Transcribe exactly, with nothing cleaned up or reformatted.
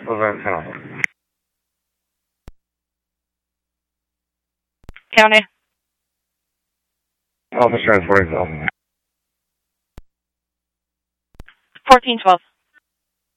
Event ten. County. Officer transporting cell. fourteen twelve.